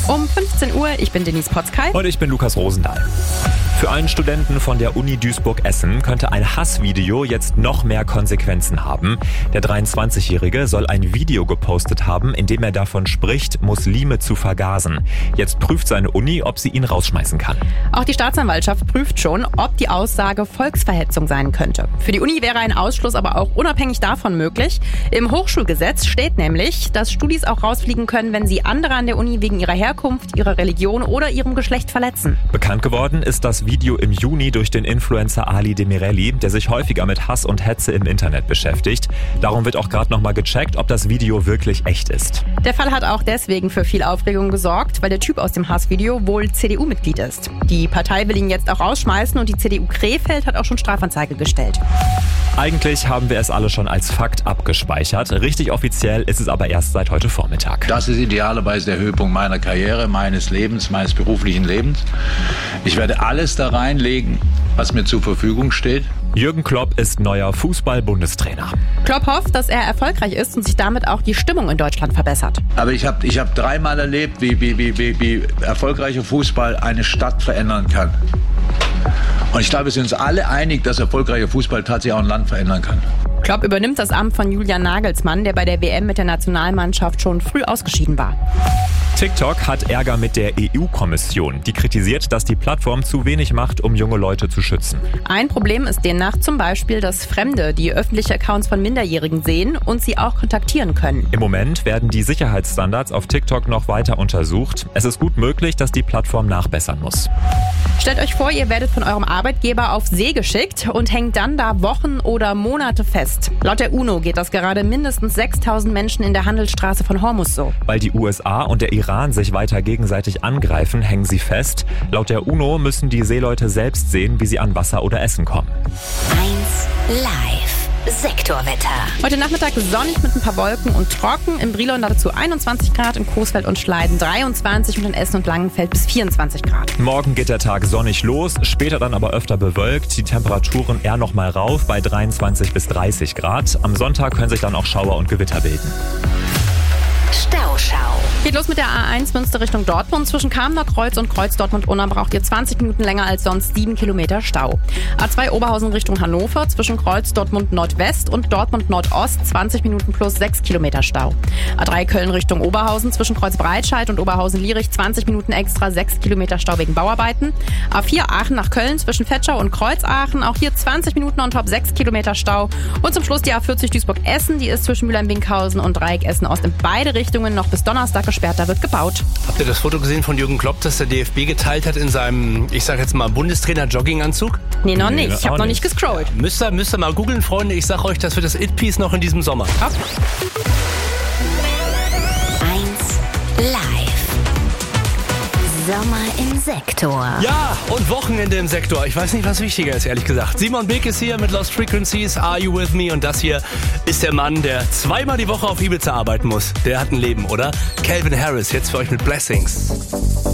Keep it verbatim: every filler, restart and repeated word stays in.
Um fünfzehn Uhr, ich bin Denise Potzkei. Und ich bin Lukas Rosendahl. Für einen Studenten von der Uni Duisburg-Essen könnte ein Hassvideo jetzt noch mehr Konsequenzen haben. Der dreiundzwanzigjährige soll ein Video gepostet haben, in dem er davon spricht, Muslime zu vergasen. Jetzt prüft seine Uni, ob sie ihn rausschmeißen kann. Auch die Staatsanwaltschaft prüft schon, ob die Aussage Volksverhetzung sein könnte. Für die Uni wäre ein Ausschluss aber auch unabhängig davon möglich. Im Hochschulgesetz steht nämlich, dass Studis auch rausfliegen können, wenn sie andere an der Uni wegen ihrer Herkunft, ihrer Religion oder ihrem Geschlecht verletzen. Bekannt geworden ist das Video im Juni durch den Influencer Ali Demirelli, der sich häufiger mit Hass und Hetze im Internet beschäftigt. Darum wird auch gerade nochmal gecheckt, ob das Video wirklich echt ist. Der Fall hat auch deswegen für viel Aufregung gesorgt, weil der Typ aus dem Hassvideo wohl C D U-Mitglied ist. Die Partei will ihn jetzt auch rausschmeißen und die C D U Krefeld hat auch schon Strafanzeige gestellt. Eigentlich haben wir es alle schon als Fakt abgespeichert. Richtig offiziell ist es aber erst seit heute Vormittag. Das ist idealerweise der Höhepunkt meiner Karriere, meines Lebens, meines beruflichen Lebens. Ich werde alles da reinlegen, was mir zur Verfügung steht. Jürgen Klopp ist neuer Fußball-Bundestrainer. Klopp hofft, dass er erfolgreich ist und sich damit auch die Stimmung in Deutschland verbessert. Aber ich habe ich hab dreimal erlebt, wie, wie, wie, wie, wie erfolgreicher Fußball eine Stadt verändern kann. Und ich glaube, wir sind uns alle einig, dass erfolgreicher Fußball tatsächlich auch ein Land verändern kann. Klopp übernimmt das Amt von Julian Nagelsmann, der bei der W M mit der Nationalmannschaft schon früh ausgeschieden war. TikTok hat Ärger mit der E U-Kommission. Die kritisiert, dass die Plattform zu wenig macht, um junge Leute zu schützen. Ein Problem ist demnach zum Beispiel, dass Fremde die öffentliche Accounts von Minderjährigen sehen und sie auch kontaktieren können. Im Moment werden die Sicherheitsstandards auf TikTok noch weiter untersucht. Es ist gut möglich, dass die Plattform nachbessern muss. Stellt euch vor, ihr werdet von eurem Arbeitgeber auf See geschickt und hängt dann da Wochen oder Monate fest. Laut der UNO geht das gerade mindestens sechstausend Menschen in der Handelsstraße von Hormuz so. Weil die U S A und der Iran sich weiter gegenseitig angreifen, hängen sie fest. Laut der UNO müssen die Seeleute selbst sehen, wie sie an Wasser oder Essen kommen. eins Live. Sektorwetter. Heute Nachmittag sonnig mit ein paar Wolken und trocken. Im Brilon dazu einundzwanzig Grad, in Coesfeld und Schleiden dreiundzwanzig und in Essen und Langenfeld bis vierundzwanzig Grad. Morgen geht der Tag sonnig los, später dann aber öfter bewölkt. Die Temperaturen eher noch mal rauf bei dreiundzwanzig bis dreißig Grad. Am Sonntag können sich dann auch Schauer und Gewitter bilden. Stauschau. Geht los mit der A eins Münster Richtung Dortmund. Zwischen Kamener Kreuz und Kreuz Dortmund-Unna braucht ihr zwanzig Minuten länger als sonst, sieben Kilometer Stau. A zwei Oberhausen Richtung Hannover. Zwischen Kreuz Dortmund Nordwest und Dortmund Nordost zwanzig Minuten plus sechs Kilometer Stau. A drei Köln Richtung Oberhausen. Zwischen Kreuz Breitscheid und Oberhausen Lierich zwanzig Minuten extra, sechs Kilometer Stau wegen Bauarbeiten. A vier Aachen nach Köln zwischen Vetschau und Kreuzaachen. Auch hier zwanzig Minuten on top, sechs Kilometer Stau. Und zum Schluss die A vierzig Duisburg-Essen. Die ist zwischen Mülheim-Binkhausen und Dreieck Essen-Ost in beide Richtungen noch bis Donnerstag gesperrt, da wird gebaut. Habt ihr das Foto gesehen von Jürgen Klopp, das der D F B geteilt hat in seinem, ich sag jetzt mal, Bundestrainer-Jogginganzug? Nee, noch Nee, nicht. Ich habe noch nicht gescrollt. Müsst ihr, müsst ihr mal googeln, Freunde. Ich sag euch, das wird das It-Piece noch in diesem Sommer. Ab. eins Live. Sommer im Sektor. Ja, und Wochenende im Sektor. Ich weiß nicht, was wichtiger ist, ehrlich gesagt. Simon Beek ist hier mit Lost Frequencies, Are You With Me? Und das hier ist der Mann, der zweimal die Woche auf Ibiza arbeiten muss. Der hat ein Leben, oder? Calvin Harris, jetzt für euch mit Blessings.